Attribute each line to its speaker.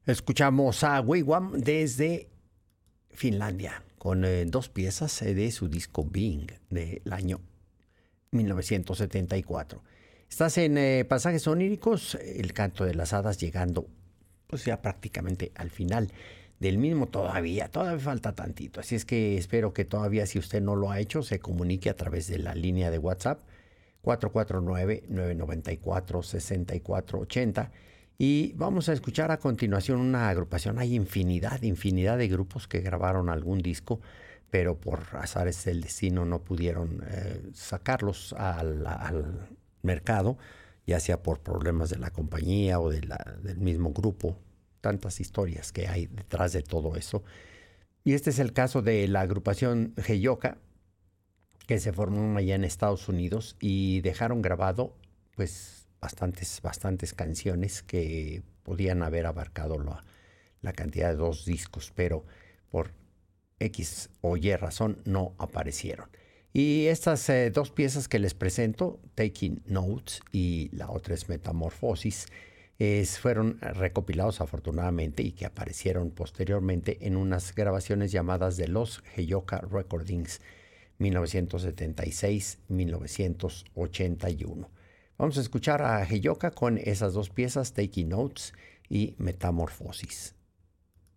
Speaker 1: Escuchamos a Wigwam desde Finlandia con dos piezas de su disco Bing del año 1974. Estás en Pasajes Oníricos, el canto de las hadas llegando pues ya prácticamente al final del mismo. Todavía falta tantito, así es que espero que todavía, si usted no lo ha hecho, se comunique a través de la línea de WhatsApp 449-994-6480. Y vamos a escuchar a continuación una agrupación. Hay infinidad de grupos que grabaron algún disco, pero por azares del destino no pudieron sacarlos al mercado, ya sea por problemas de la compañía o del mismo grupo. Tantas historias que hay detrás de todo eso. Y este es el caso de la agrupación Heyoka, que se formó allá en Estados Unidos y dejaron grabado pues bastantes canciones que podían haber abarcado la cantidad de 2 discos, pero por X o Y razón no aparecieron. Y estas 2 piezas que les presento, Taking Notes y la otra es Metamorphosis, fueron recopilados afortunadamente y que aparecieron posteriormente en unas grabaciones llamadas de los Heyoka Recordings 1976-1981. Vamos a escuchar a Heyoka con esas 2 piezas, Taking Notes y Metamorphosis.